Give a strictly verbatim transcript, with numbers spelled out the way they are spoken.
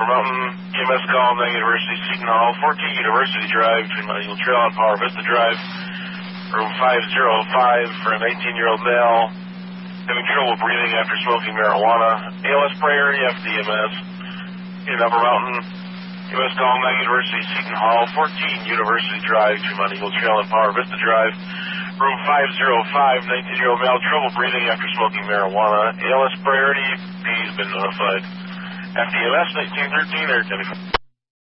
Upper Mountain, E M S call, Mount University, Seton Hall, fourteen University Drive, between Mount Eagle Trail and Power Vista Drive, room five oh five for a nineteen-year-old male, having trouble breathing after smoking marijuana, A L S priority after the E M S. In Upper Mountain, E M S call, Mount University, Seton Hall, fourteen University Drive, between Mount Eagle Trail and Power Vista Drive, room five oh five, nineteen-year-old male, trouble breathing after smoking marijuana, A L S priority, P has been notified. F D M S nineteen thirteen, Air ten.